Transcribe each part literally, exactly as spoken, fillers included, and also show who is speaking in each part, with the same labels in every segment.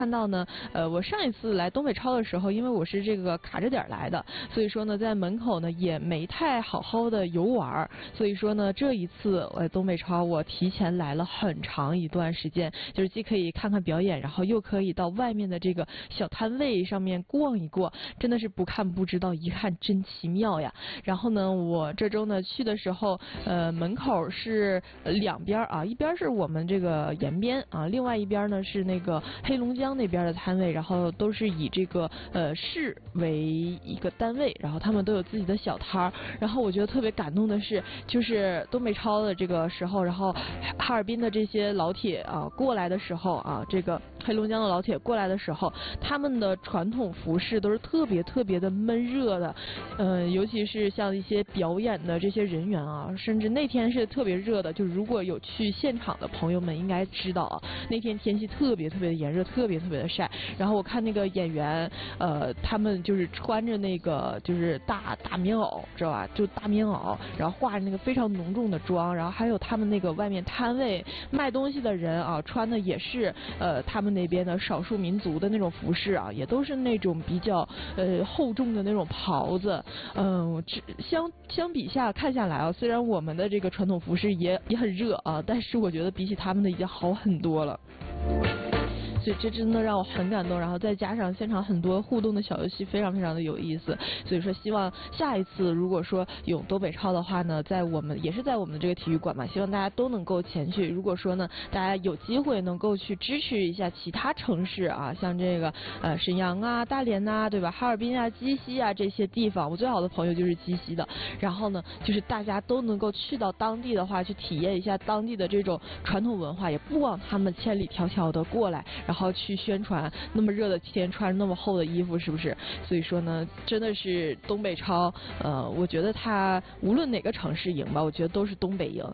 Speaker 1: 看到呢，呃，我上一次来东北超的时候，因为我是这个卡着点来的，所以说呢，在门口呢也没太好好的游玩，所以说呢，这一次呃东北超我提前来了很长一段时间，就是既可以看看表演，然后又可以到外面的这个小摊位上面逛一逛，真的是不看不知道，一看真奇妙呀。然后呢，我这周呢去的时候，呃，门口是两边啊，一边是我们这个延边啊，另外一边呢是那个黑龙江那边的摊位，然后都是以这个呃市为一个单位，然后他们都有自己的小摊儿。然后我觉得特别感动的是，就是东北超的这个时候，然后哈尔滨的这些老铁啊过来的时候啊，这个黑龙江的老铁过来的时候，他们的传统服饰都是特别特别的闷热的，呃，尤其是像一些表演的这些人员啊，甚至那天是特别热的，就如果有去现场的朋友们应该知道啊，那天天气特别特别的炎热，特别特别的晒。然后我看那个演员，呃，他们就是穿着那个就是大大棉袄，知道吧？就大棉袄，然后化着那个非常浓重的妆，然后还有他们那个外面摊位卖东西的人啊，穿的也是呃他们那边的少数民族的那种服饰啊，也都是那种比较呃厚重的那种袍子。嗯、呃，相相比下看下来啊，虽然我们的这个传统服饰也也很热啊，但是我觉得比起他们的已经好很多了。所以这真的让我很感动，然后再加上现场很多互动的小游戏，非常非常的有意思。所以说希望下一次如果说有东北超的话呢，在我们也是在我们的这个体育馆嘛，希望大家都能够前去。如果说呢，大家有机会能够去支持一下其他城市啊，像这个呃沈阳啊、大连呐、啊，对吧？哈尔滨啊、鸡西啊这些地方，我最好的朋友就是鸡西的。然后呢，就是大家都能够去到当地的话，去体验一下当地的这种传统文化，也不枉他们千里迢迢的过来。然后去宣传那么热的天穿那么厚的衣服，是不是？所以说呢，真的是东北超，呃，我觉得他无论哪个城市赢吧，我觉得都是东北赢。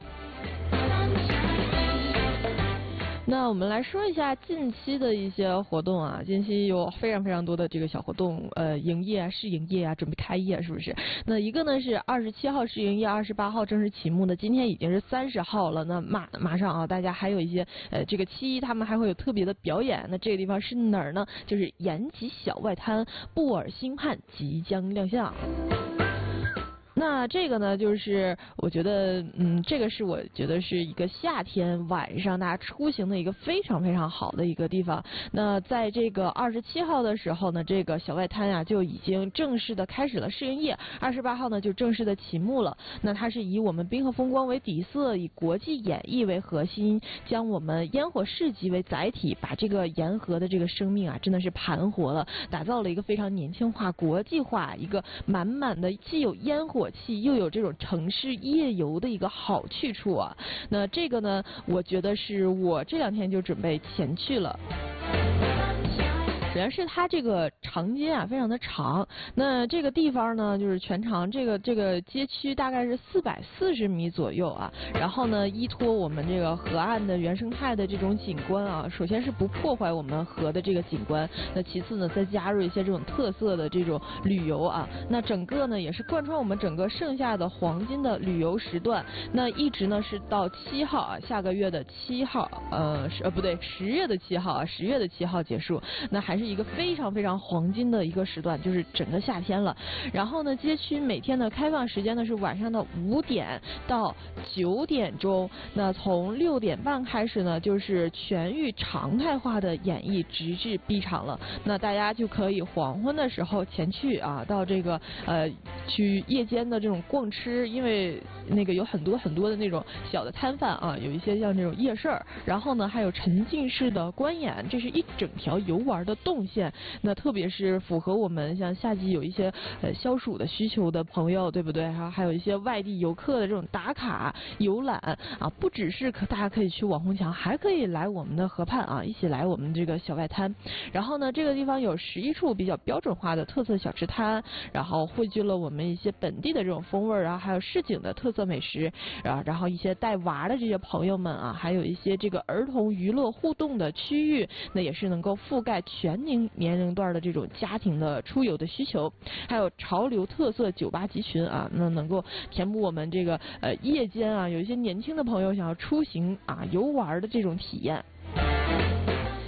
Speaker 1: 那我们来说一下近期的一些活动啊，近期有非常非常多的这个小活动，呃，营业啊、试营业啊，准备开业，是不是？那一个呢是二十七号试营业，二十八号正式启幕的，今天已经是三十号了，那马马上啊，大家还有一些呃，这个七一他们还会有特别的表演，那这个地方是哪儿呢？就是延吉小外滩布尔新汉即将亮相。那这个呢，就是我觉得，嗯，这个是我觉得是一个夏天晚上大家出行的一个非常非常好的一个地方。那在这个二十七号的时候呢，这个小外滩啊就已经正式的开始了试营业，二十八号呢就正式的启幕了。那它是以我们滨河风光为底色，以国际演绎为核心，将我们烟火市集为载体，把这个沿河的这个生命啊真的是盘活了，打造了一个非常年轻化、国际化，一个满满的既有烟火气又有这种城市夜游的一个好去处啊。那这个呢，我觉得是我这两天就准备前去了。主要是它这个长街啊非常的长，那这个地方呢就是全长这个这个街区大概是四百四十米左右啊，然后呢依托我们这个河岸的原生态的这种景观啊，首先是不破坏我们河的这个景观，那其次呢再加入一些这种特色的这种旅游啊，那整个呢也是贯穿我们整个剩下的黄金的旅游时段，那一直呢是到七号啊，下个月的七号呃是呃不对十月的七号啊，十月的七号结束，那还是一个非常非常黄金的一个时段，就是整个夏天了。然后呢，街区每天的开放时间呢是晚上的五点到九点钟。那从六点半开始呢，就是全域常态化的演绎，直至闭场了。那大家就可以黄昏的时候前去啊，到这个呃去夜间的这种逛吃，因为那个有很多很多的那种小的摊贩啊，有一些像这种夜市儿，然后呢还有沉浸式的观演，这是一整条游玩的动线。那特别是符合我们像夏季有一些呃消暑的需求的朋友，对不对？然后还有一些外地游客的这种打卡游览啊，不只是可大家可以去网红墙，还可以来我们的河畔啊，一起来我们这个小外滩。然后呢，这个地方有十一处比较标准化的特色小吃摊，然后汇聚了我们一些本地的这种风味，然后还有市井的特色美食，啊，然后一些带娃的这些朋友们啊，还有一些这个儿童娱乐互动的区域，那也是能够覆盖全年年龄段的这种家庭的出游的需求，还有潮流特色酒吧集群啊，那能够填补我们这个呃夜间啊有一些年轻的朋友想要出行啊游玩的这种体验。当然，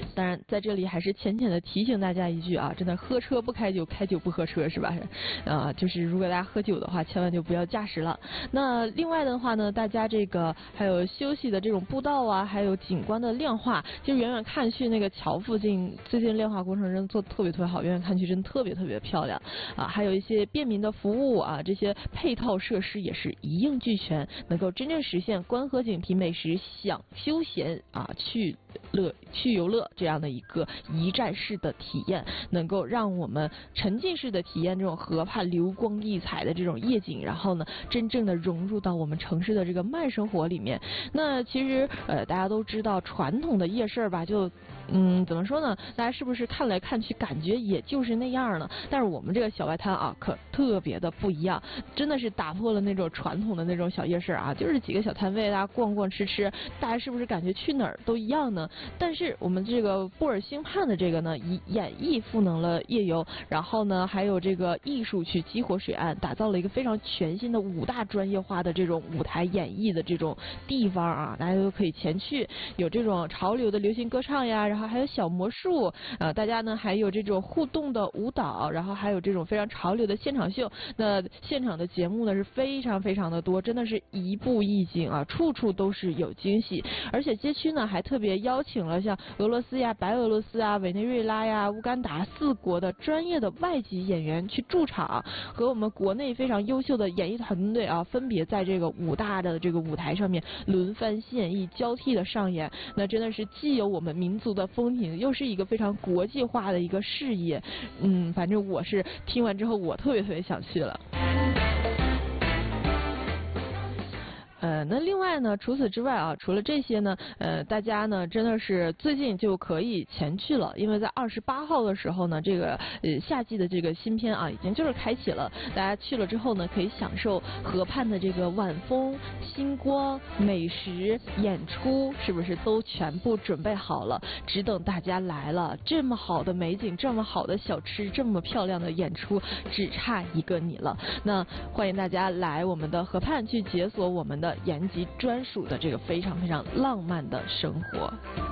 Speaker 1: 在这里还是浅浅的提醒大家一句啊，真的喝车不开酒，开酒不喝车，是吧？啊，就是如果大家喝酒的话，千万就不要驾驶了。那另外的话呢，大家这个还有休息的这种步道啊，还有景观的亮化，就远远看去那个桥附近，最近亮化工程真的做得特别特别好，远远看去真的特别特别漂亮啊。还有一些便民的服务啊，这些配套设施也是一应俱全，能够真正实现观河景、品美食、享休闲啊、去乐、去游乐这样的一个一站式的体验，能够让我们沉浸式的体验这种河畔流光溢彩的这种夜景，然后呢，真正的融入到我们城市的这个慢生活里面。那其实呃，大家都知道传统的夜市吧，就嗯，怎么说呢？大家是不是看来看去感觉也就是那样呢？但是我们这个小外滩啊，可特别的不一样，真的是打破了那种传统的那种小夜市啊，就是几个小摊位，大家逛逛吃吃，大家是不是感觉去哪儿都一样呢？但是我们这个布尔星畔的这个呢，以演绎赋能了夜游，然后呢，还有这个艺术去激活水岸，打造了一个非常全新的五大专业化的这种舞台演绎的这种地方啊，大家都可以前去，有这种潮流的流行歌唱呀，然后还有小魔术，呃，大家呢还有这种互动的舞蹈，然后还有这种非常潮流的现场秀。那现场的节目呢是非常非常的多，真的是一步一景啊，处处都是有惊喜。而且街区呢还特别邀请了像俄罗斯呀、白俄罗斯啊、委内瑞拉呀、乌干达四国的专业的外籍演员去驻场，和我们国内非常优秀的演艺团队啊，分别在这个五大的这个舞台上面轮番献艺，交替的上演。那真的是既有我们民族的风情，又是一个非常国际化的一个事业。嗯，反正我是听完之后，我特别特别想去了。呃，那另外呢，除此之外啊，除了这些呢，呃，大家呢真的是最近就可以前去了，因为在二十八号的时候呢，这个呃夏季的这个新篇啊，已经就是开启了，大家去了之后呢，可以享受河畔的这个晚风、星光、美食、演出，是不是都全部准备好了，只等大家来了。这么好的美景，这么好的小吃，这么漂亮的演出，只差一个你了。那欢迎大家来我们的河畔去解锁我们的延吉专属的这个非常非常浪漫的生活。